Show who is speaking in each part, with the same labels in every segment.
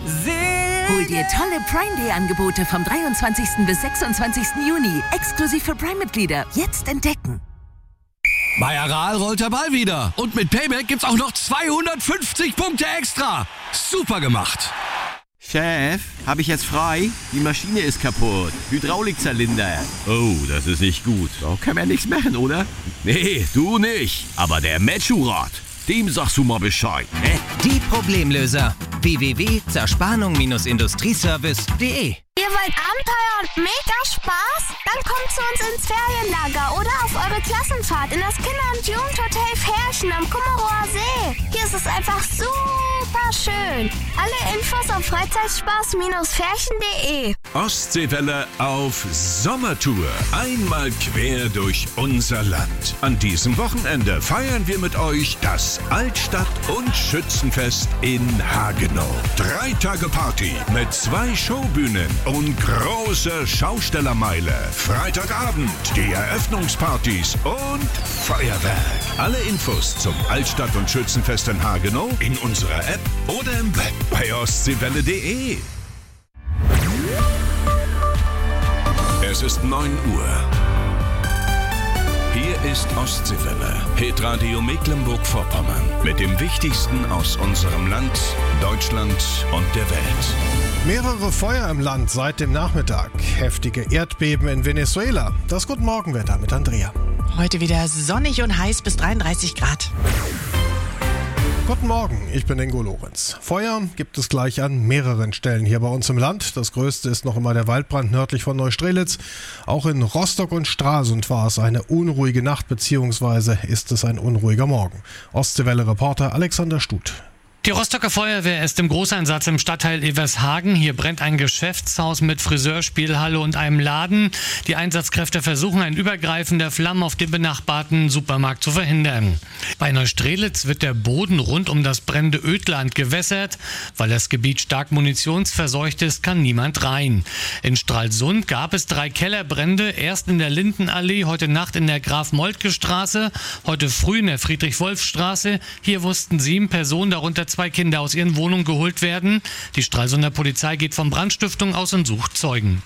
Speaker 1: Hol dir tolle Prime Day Angebote vom 23. bis 26. Juni. Exklusiv für Prime-Mitglieder. Jetzt entdecken.
Speaker 2: Bei Aral rollt der Ball wieder. Und mit Payback gibt's auch noch 250 Punkte extra. Super gemacht.
Speaker 3: Chef, habe ich jetzt frei? Die Maschine ist kaputt. Hydraulikzylinder. Oh, das ist nicht gut. Da kann man nichts machen, oder? Nee, du nicht. Aber der Metschurat, dem sagst du mal Bescheid.
Speaker 4: Die Problemlöser. www.zerspannung-industrieservice.de.
Speaker 5: Ihr wollt Abenteuer und mega Spaß? Dann kommt zu uns ins Ferienlager oder auf eure Klassenfahrt in das Kinder- und Jugendhotel Ferchen am Kummerower See. Hier ist es einfach super schön. Alle Infos auf freizeitspaß-ferchen.de.
Speaker 6: Ostseewelle auf Sommertour. Einmal quer durch unser Land. An diesem Wochenende feiern wir mit euch das Altstadt- und Schützenfest in Hagenow. 3 Tage Party mit 2 Showbühnen und große Schaustellermeile. Freitagabend die Eröffnungspartys und Feuerwerk. Alle Infos zum Altstadt- und Schützenfest in Hagenow in unserer App oder im Web bei ostseewelle.de. Es ist 9 Uhr. Hier ist Ostseewelle, Hitradio Mecklenburg-Vorpommern. Mit dem Wichtigsten aus unserem Land, Deutschland und der Welt.
Speaker 7: Mehrere Feuer im Land seit dem Nachmittag. Heftige Erdbeben in Venezuela. Das Guten Morgenwetter mit Andrea.
Speaker 8: Heute wieder sonnig und heiß bis 33 Grad.
Speaker 7: Guten Morgen, ich bin Ingo Lorenz. Feuer gibt es gleich an mehreren Stellen hier bei uns im Land. Das größte ist noch immer der Waldbrand nördlich von Neustrelitz. Auch in Rostock und Stralsund war es eine unruhige Nacht bzw. ist es ein unruhiger Morgen. Ostseewelle-Reporter Alexander Stuth.
Speaker 9: Die Rostocker Feuerwehr ist im Großeinsatz im Stadtteil Evershagen. Hier brennt ein Geschäftshaus mit Friseur, Spielhalle und einem Laden. Die Einsatzkräfte versuchen, ein Übergreifen der Flammen auf den benachbarten Supermarkt zu verhindern. Bei Neustrelitz wird der Boden rund um das brennende Ödland gewässert. Weil das Gebiet stark munitionsverseucht ist, kann niemand rein. In Stralsund gab es 3 Kellerbrände. Erst in der Lindenallee, heute Nacht in der Graf-Moltke-Straße, heute früh in der Friedrich-Wolf-Straße. Hier mussten 7 Personen, darunter 2 Kinder, aus ihren Wohnungen geholt werden. Die Stralsunder Polizei geht von Brandstiftung aus und sucht Zeugen.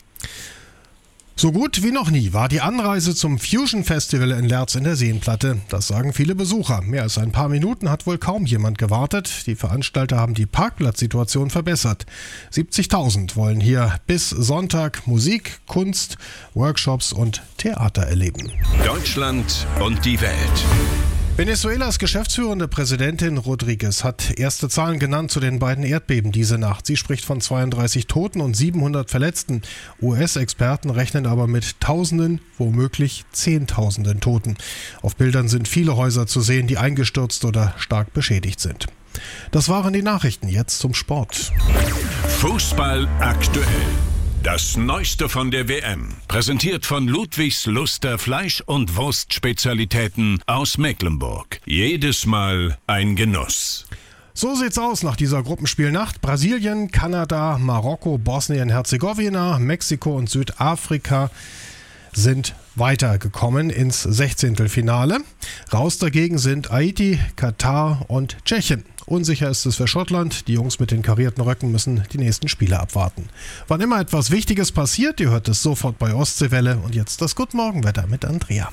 Speaker 7: So gut wie noch nie war die Anreise zum Fusion Festival in Lerz in der Seenplatte. Das sagen viele Besucher. Mehr als ein paar Minuten hat wohl kaum jemand gewartet. Die Veranstalter haben die Parkplatzsituation verbessert. 70.000 wollen hier bis Sonntag Musik, Kunst, Workshops und Theater erleben.
Speaker 6: Deutschland und die Welt.
Speaker 7: Venezuelas geschäftsführende Präsidentin Rodriguez hat erste Zahlen genannt zu den beiden Erdbeben diese Nacht. Sie spricht von 32 Toten und 700 Verletzten. US-Experten rechnen aber mit Tausenden, womöglich Zehntausenden Toten. Auf Bildern sind viele Häuser zu sehen, die eingestürzt oder stark beschädigt sind. Das waren die Nachrichten. Jetzt zum Sport.
Speaker 6: Fußball aktuell. Das Neueste von der WM, präsentiert von Ludwigs Luster Fleisch- und Wurstspezialitäten aus Mecklenburg. Jedes Mal ein Genuss.
Speaker 7: So sieht's aus nach dieser Gruppenspielnacht. Brasilien, Kanada, Marokko, Bosnien-Herzegowina, Mexiko und Südafrika sind weitergekommen ins 16. Raus dagegen sind Haiti, Katar und Tschechien. Unsicher ist es für Schottland. Die Jungs mit den karierten Röcken müssen die nächsten Spiele abwarten. Wann immer etwas Wichtiges passiert, ihr hört es sofort bei Ostseewelle. Und jetzt das Guten Morgenwetter mit Andrea.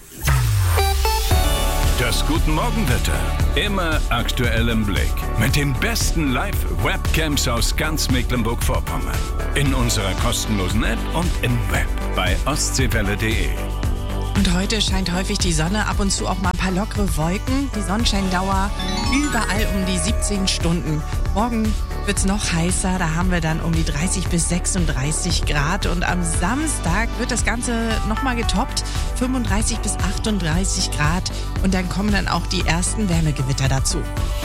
Speaker 6: Das Guten Morgenwetter. Immer aktuell im Blick. Mit den besten Live-Webcams aus ganz Mecklenburg-Vorpommern. In unserer kostenlosen App und im Web bei ostseewelle.de.
Speaker 8: Und heute scheint häufig die Sonne, ab und zu auch mal ein paar lockere Wolken. Die Sonnenscheindauer überall um die 17 Stunden. Morgen wird es noch heißer, da haben wir dann um die 30 bis 36 Grad. Und am Samstag wird das Ganze nochmal getoppt, 35 bis 38 Grad. Und dann auch die ersten Wärmegewitter dazu.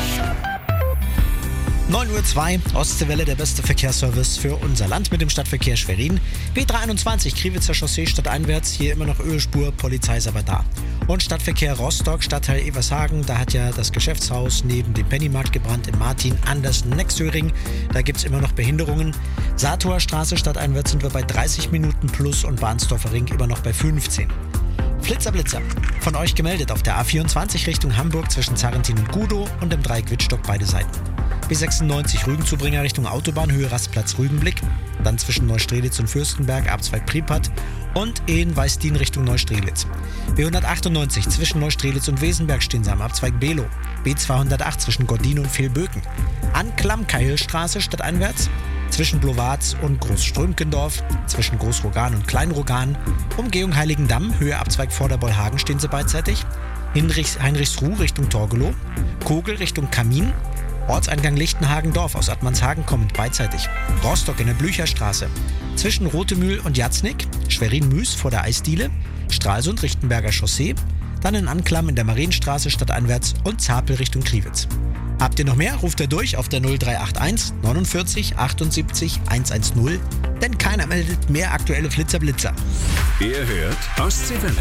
Speaker 10: 9:02 Uhr, Ostseewelle, der beste Verkehrsservice für unser Land mit dem Stadtverkehr Schwerin. B321, Kriwitzer Chaussee stadteinwärts, hier immer noch Ölspur, Polizei ist aber da. Und Stadtverkehr Rostock, Stadtteil Evershagen, da hat ja das Geschäftshaus neben dem Pennymarkt gebrannt in Martin, Anders, Nexöring. Da gibt es immer noch Behinderungen. Saathower Straße stadteinwärts sind wir bei 30 Minuten plus und Bahnsdorfer Ring immer noch bei 15. Blitzer, von euch gemeldet auf der A24 Richtung Hamburg zwischen Zarrentin und Gudow und im Dreieck Wittstock beide Seiten. B96 Rügenzubringer Richtung Autobahn, Höhe Rastplatz Rügenblick. Dann zwischen Neustrelitz und Fürstenberg, Abzweig Pripat. Und in Weißdien Richtung Neustrelitz. B198 zwischen Neustrelitz und Wesenberg stehen sie am Abzweig Below. B208 zwischen Gordin und Vilböken. An Klammkeilstraße stadteinwärts. Zwischen Blowatz und Großströmkendorf, zwischen Großrogan und Kleinrogan, Umgehung Heiligendamm, Höhe Abzweig Vorderbollhagen stehen sie beidseitig, Heinrichsruh Richtung Torgelow, Kogel Richtung Kamin, Ortseingang Lichtenhagen-Dorf aus Attmannshagen kommend beidseitig, Rostock in der Blücherstraße, zwischen Rotemühl und Jatznick, Schwerin-Müs vor der Eisdiele, Stralsund Richtenberger Chaussee, dann in Anklam in der Marienstraße stadteinwärts und Zapel Richtung Kriwitz. Habt ihr noch mehr? Ruft er durch auf der 0381 49 78 110, denn keiner meldet mehr aktuelle Flitzer-Blitzer.
Speaker 6: Ihr hört Ostseewelle.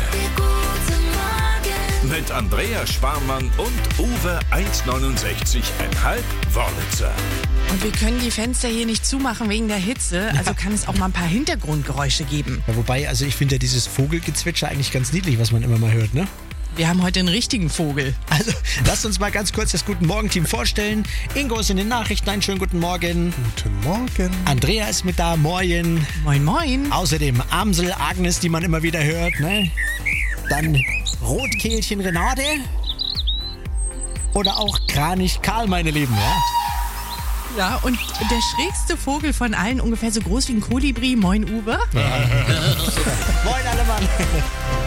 Speaker 6: Mit Andrea Sparmann und Uwe 169,5 Wörlitzer.
Speaker 8: Und wir können die Fenster hier nicht zumachen wegen der Hitze, also kann es auch mal ein paar Hintergrundgeräusche geben.
Speaker 10: Ja, wobei, also ich finde ja dieses Vogelgezwitscher eigentlich ganz niedlich, was man immer mal hört, ne?
Speaker 8: Wir haben heute einen richtigen Vogel.
Speaker 10: Also, lasst uns mal ganz kurz das Guten Morgen-Team vorstellen. Ingo ist in den Nachrichten. Einen schönen guten Morgen.
Speaker 7: Guten Morgen.
Speaker 10: Andrea ist mit da. Moin.
Speaker 8: Moin, moin.
Speaker 10: Außerdem Amsel, Agnes, die man immer wieder hört, ne? Dann Rotkehlchen Renate. Oder auch Kranich Karl, meine Lieben, ja?
Speaker 8: Ja, und der schrägste Vogel von allen, ungefähr so groß wie ein Kolibri. Moin, Uwe.
Speaker 10: Moin, alle Mann.